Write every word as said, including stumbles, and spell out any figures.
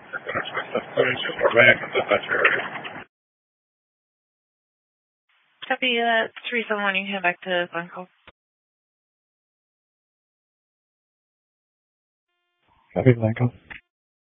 Copy that. three seven one, you can head back to Glencoe. Copy, Glencoe.